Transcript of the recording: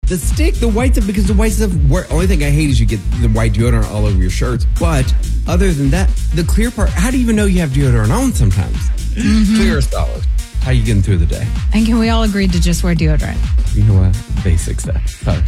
The stick, the white stuff, because the white stuff, only thing I hate is you get the white deodorant all over your shirts. But other than that, the clear part, how do you even know you have deodorant on sometimes? Mm-hmm. Clear or solid? How you getting through the day? And can we all agree to just wear deodorant? You know what? Basic stuff.